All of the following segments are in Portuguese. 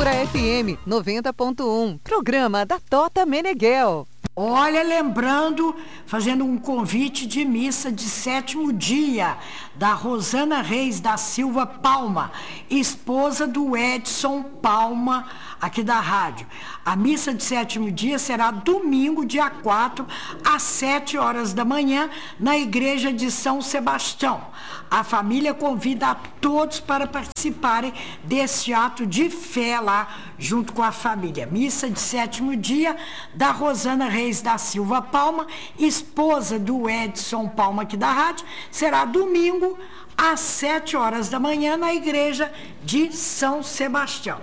Cultura FM 90.1, programa da Tota Meneghel. Olha, lembrando, fazendo um convite de missa de 7º dia, da Rosana Reis da Silva Palma, esposa do Edson Palma, aqui da rádio. A missa de 7º dia será domingo, dia 4, às 7 horas da manhã, na igreja de São Sebastião. A família convida a todos para participarem desse ato de fé lá, junto com a família. Missa de 7º dia, da Rosana Reis da Silva Palma, esposa do Edson Palma, aqui da rádio, será domingo, às 7 horas da manhã, na igreja de São Sebastião.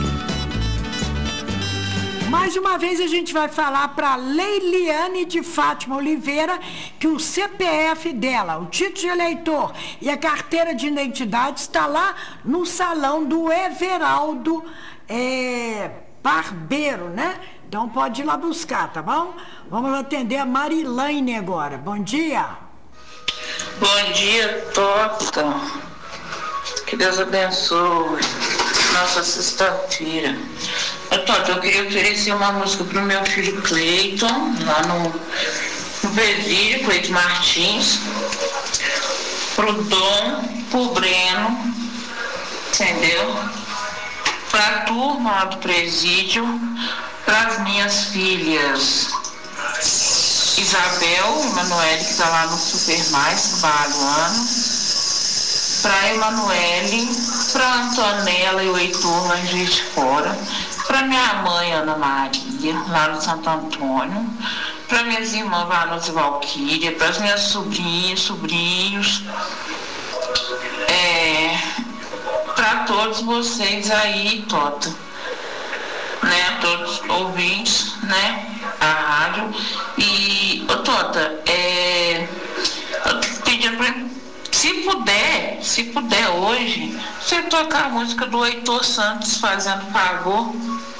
Mais uma vez a gente vai falar para Leiliane de Fátima Oliveira que o CPF dela, o título de eleitor e a carteira de identidade está lá no salão do Everaldo Barbeiro, né? Então pode ir lá buscar, tá bom? Vamos atender a Marilane agora. Bom dia. Bom dia, Tota. Que Deus abençoe nossa sexta-feira. Tota, eu queria oferecer uma música pro meu filho Cleiton, lá no presídio, Cleiton Martins, pro Dom, pro Breno, entendeu? Pra turma lá do presídio, pras minhas filhas Isabel e Emanuele, que tá lá no Super Mais, trabalhando, pra Emanuele, pra Antonella e o Heitor lá em Juiz de Fora, pra minha mãe Ana Maria, lá no Santo Antônio, pra minhas irmãs Vanusa e Valquíria, pras minhas sobrinhas, sobrinhos, pra todos vocês aí, Tota, né, todos os ouvintes, né, a rádio. E, Tota, eu tô pedindo pra, se puder hoje, você tocar a música do Heitor Santos, Fazendo Favor,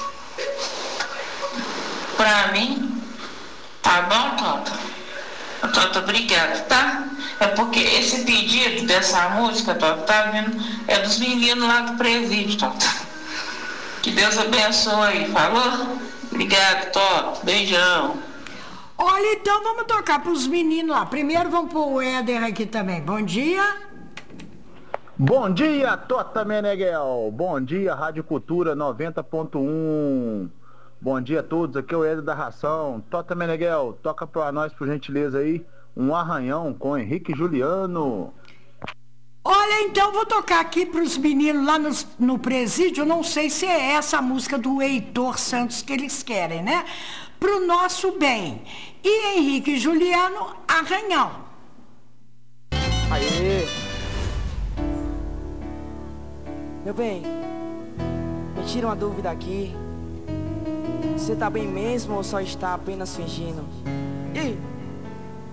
pra mim, tá bom, Tota? Tota, obrigada, tá? É porque esse pedido dessa música, Tota, tá vindo, é dos meninos lá do presídio, Tota. Que Deus abençoe, falou? Obrigado, Tota, beijão. Olha, então vamos tocar para os meninos lá. Primeiro vamos pôr o Éder aqui também. Bom dia. Bom dia, Tota Meneghel. Bom dia, Rádio Cultura 90.1. Bom dia a todos, aqui é o Éder da Ração. Tota Meneghel, toca para nós, por gentileza aí, um arranhão com Henrique e Juliano. Olha, então vou tocar aqui para os meninos lá no presídio. Não sei se é essa a música do Heitor Santos que eles querem, né? Pro nosso bem. E Henrique e Juliano, arranhão. Aê! Meu bem, me tira uma dúvida aqui. Você tá bem mesmo ou só está apenas fingindo? E